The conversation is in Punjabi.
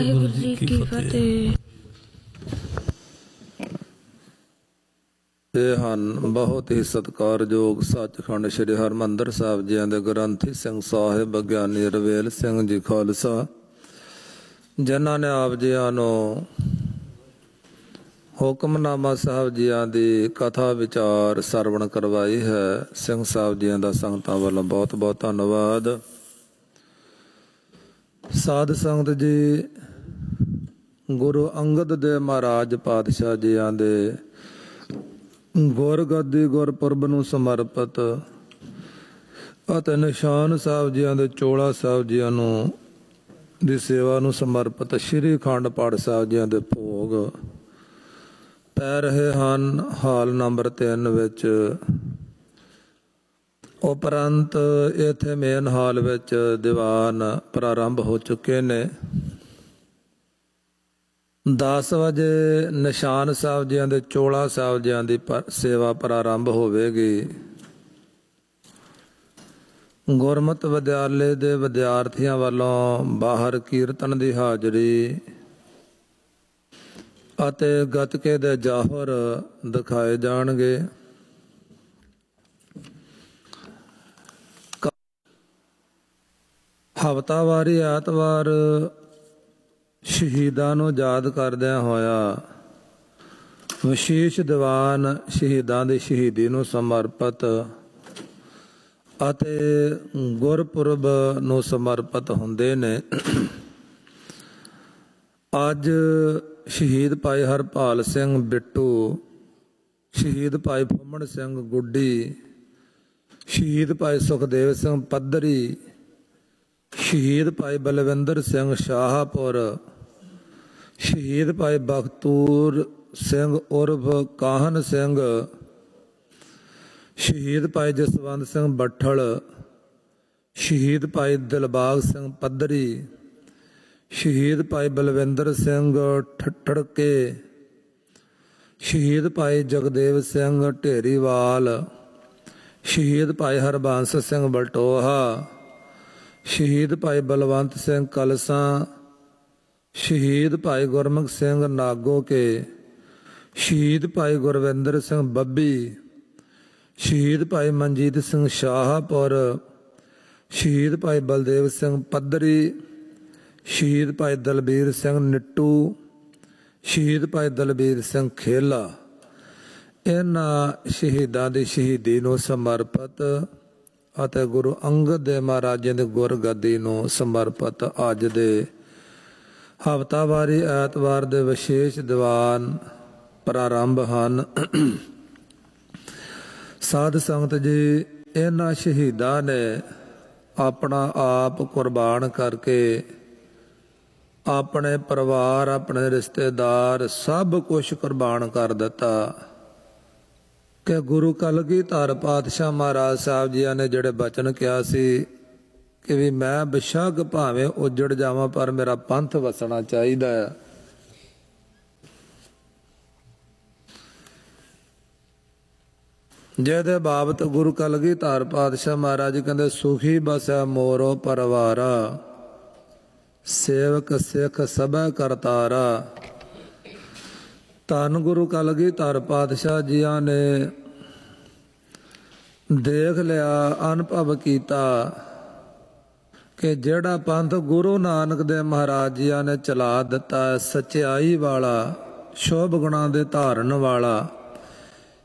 ਵਾਹਿਗੁਰੂ ਜੀ ਕੀ ਫਤਿਹ। ਇਹ ਹਨ ਬਹੁਤ ਹੀ ਸਤਿਕਾਰਯੋਗ ਸੱਚਖੰਡ ਸ੍ਰੀ ਹਰਿਮੰਦਰ ਸਾਹਿਬ ਜੀਆਂ ਦੇ ਗ੍ਰੰਥੀ ਸਿੰਘ ਸਾਹਿਬ ਗਿਆਨੀ ਰਵੇਲ ਸਿੰਘ ਜੀ ਖਾਲਸਾ, ਜਿਨ੍ਹਾਂ ਨੇ ਆਪ ਜੀਆਂ ਨੂੰ ਹੁਕਮਨਾਮਾ ਸਾਹਿਬ ਜੀਆਂ ਦੀ ਕਥਾ ਵਿਚਾਰ ਸਰਵਣ ਕਰਵਾਈ ਹੈ। ਸਿੰਘ ਸਾਹਿਬ ਜੀਆਂ ਦਾ ਸੰਗਤਾਂ ਵੱਲੋਂ ਬਹੁਤ ਬਹੁਤ ਧੰਨਵਾਦ। ਸਾਧ ਸੰਗਤ ਜੀ, ਗੁਰੂ ਅੰਗਦ ਦੇਵ ਮਹਾਰਾਜ ਪਾਤਸ਼ਾਹ ਜੀਆਂ ਦੇ ਗੁਰਗੱਦੀ ਗੁਰਪੁਰਬ ਨੂੰ ਸਮਰਪਿਤ ਅਤੇ ਨਿਸ਼ਾਨ ਸਾਹਿਬ ਜੀਆਂ ਦੇ ਚੋਲਾ ਸਾਹਿਬ ਜੀਆਂ ਨੂੰ ਦੀ ਸੇਵਾ ਨੂੰ ਸਮਰਪਿਤ ਸ਼੍ਰੀ ਅਖੰਡ ਪਾਠ ਸਾਹਿਬ ਜੀਆਂ ਦੇ ਭੋਗ ਪੈ ਰਹੇ ਹਨ। ਹਾਲ ਨੰਬਰ 3 ਵਿੱਚ ਉਪਰੰਤ ਇੱਥੇ ਮੇਨ ਹਾਲ ਵਿੱਚ ਦੀਵਾਨ ਪ੍ਰਾਰੰਭ ਹੋ ਚੁੱਕੇ ਨੇ। 10 ਵਜੇ ਨਿਸ਼ਾਨ ਸਾਹਿਬ ਜੀਆਂ ਦੇ ਚੋਲਾ ਸਾਹਿਬ ਜੀਆਂ ਦੀ ਸੇਵਾ ਪ੍ਰਾਰੰਭ ਹੋਵੇਗੀ। ਗੁਰਮਤਿ ਵਿਦਿਆਲੇ ਦੇ ਵਿਦਿਆਰਥੀਆਂ ਵੱਲੋਂ ਬਾਹਰ ਕੀਰਤਨ ਦੀ ਹਾਜ਼ਰੀ ਅਤੇ ਗੱਤਕੇ ਦੇ ਜੌਹਰ ਦਿਖਾਏ ਜਾਣਗੇ। ਹਫ਼ਤਾਵਾਰੀ ਐਤਵਾਰ ਸ਼ਹੀਦਾਂ ਨੂੰ ਯਾਦ ਕਰਦਿਆਂ ਹੋਇਆ ਵਿਸ਼ੇਸ਼ ਦੀਵਾਨ ਸ਼ਹੀਦਾਂ ਦੀ ਸ਼ਹੀਦੀ ਨੂੰ ਸਮਰਪਿਤ ਅਤੇ ਗੁਰਪੁਰਬ ਨੂੰ ਸਮਰਪਿਤ ਹੁੰਦੇ ਨੇ। ਅੱਜ ਸ਼ਹੀਦ ਭਾਈ ਹਰਪਾਲ ਸਿੰਘ ਬਿੱਟੂ, ਸ਼ਹੀਦ ਭਾਈ ਫੁੰਮਣ ਸਿੰਘ ਗੁੱਡੀ, ਸ਼ਹੀਦ ਭਾਈ ਸੁਖਦੇਵ ਸਿੰਘ ਪੱਧਰੀ, ਸ਼ਹੀਦ ਭਾਈ ਬਲਵਿੰਦਰ ਸਿੰਘ ਸ਼ਾਹਪੁਰ, ਸ਼ਹੀਦ ਭਾਈ ਬਖਤੂਰ ਸਿੰਘ ਉਰਫ ਕਾਹਨ ਸਿੰਘ, ਸ਼ਹੀਦ ਭਾਈ ਜਸਵੰਤ ਸਿੰਘ ਬੱਠਲ, ਸ਼ਹੀਦ ਭਾਈ ਦਿਲਬਾਗ ਸਿੰਘ ਪੱਧਰੀ, ਸ਼ਹੀਦ ਭਾਈ ਬਲਵਿੰਦਰ ਸਿੰਘ ਠੱਠੜਕੇ, ਸ਼ਹੀਦ ਭਾਈ ਜਗਦੇਵ ਸਿੰਘ ਢੇਰੀਵਾਲ, ਸ਼ਹੀਦ ਭਾਈ ਹਰਬੰਸ ਸਿੰਘ ਬਲਟੋਹਾ, ਸ਼ਹੀਦ ਭਾਈ ਬਲਵੰਤ ਸਿੰਘ ਕਲਸਾਂ, ਸ਼ਹੀਦ ਭਾਈ ਗੁਰਮੁਖ ਸਿੰਘ ਨਾਗੋਕੇ, ਸ਼ਹੀਦ ਭਾਈ ਗੁਰਵਿੰਦਰ ਸਿੰਘ ਬੱਬੀ, ਸ਼ਹੀਦ ਭਾਈ ਮਨਜੀਤ ਸਿੰਘ ਸ਼ਾਹਪੁਰ, ਸ਼ਹੀਦ ਭਾਈ ਬਲਦੇਵ ਸਿੰਘ ਪੱਧਰੀ, ਸ਼ਹੀਦ ਭਾਈ ਦਲਬੀਰ ਸਿੰਘ ਨਿੱਟੂ, ਸ਼ਹੀਦ ਭਾਈ ਦਲਬੀਰ ਸਿੰਘ ਖੇਲਾ। ਇਹਨਾਂ ਸ਼ਹੀਦਾਂ ਦੀ ਸ਼ਹੀਦੀ ਨੂੰ ਸਮਰਪਿਤ ਅਤੇ ਗੁਰੂ ਅੰਗਦ ਦੇਵ ਮਹਾਰਾਜ ਜੀ ਦੀ ਗੁਰਗੱਦੀ ਨੂੰ ਸਮਰਪਿਤ ਅੱਜ ਦੇ ਹਫ਼ਤਾਵਾਰੀ ਐਤਵਾਰ ਦੇ ਵਿਸ਼ੇਸ਼ ਦੀਵਾਨ ਪ੍ਰਾਰੰਭ ਹਨ। ਸਾਧ ਸੰਗਤ ਜੀ, ਇਹਨਾਂ ਸ਼ਹੀਦਾਂ ਨੇ ਆਪਣਾ ਆਪ ਕੁਰਬਾਨ ਕਰਕੇ ਆਪਣੇ ਪਰਿਵਾਰ, ਆਪਣੇ ਰਿਸ਼ਤੇਦਾਰ ਸਭ ਕੁਝ ਕੁਰਬਾਨ ਕਰ ਦਿੱਤਾ ਕਿ ਗੁਰੂ ਕਲਗੀਧਰ ਪਾਤਸ਼ਾਹ ਮਹਾਰਾਜ ਸਾਹਿਬ ਜੀਆਂ ਨੇ ਜਿਹੜੇ ਬਚਨ ਕਿਹਾ ਸੀ ਕਿ ਵੀ ਮੈਂ ਬੇਸ਼ੱਕ ਭਾਵੇਂ ਉਜੜ ਜਾਵਾਂ ਪਰ ਮੇਰਾ ਪੰਥ ਵਸਣਾ ਚਾਹੀਦਾ ਹੈ। ਜਿਹਦੇ ਬਾਬਤ ਗੁਰੂ ਕਲਗੀਧਰ ਪਾਤਸ਼ਾਹ ਮਹਾਰਾਜ ਕਹਿੰਦੇ ਸੁਖੀ ਬਸੈ ਮੋਰੋ ਪਰਿਵਾਰਾ, ਸੇਵਕ ਸਿੱਖ ਸਭੈ ਕਰਤਾਰਾ। ਧੰਨ ਗੁਰੂ ਕਲਗੀਧਰ ਪਾਤਸ਼ਾਹ ਜੀਆਂ ਨੇ ਦੇਖ ਲਿਆ, ਅਨੁਭਵ ਕੀਤਾ ਕਿ ਜਿਹੜਾ ਪੰਥ ਗੁਰੂ ਨਾਨਕ ਦੇਵ ਮਹਾਰਾਜ ਜੀਆਂ ਨੇ ਚਲਾ ਦਿੱਤਾ, ਸੱਚਾਈ ਵਾਲਾ, ਸ਼ੁਭ ਗੁਣਾਂ ਦੇ ਧਾਰਨ ਵਾਲਾ,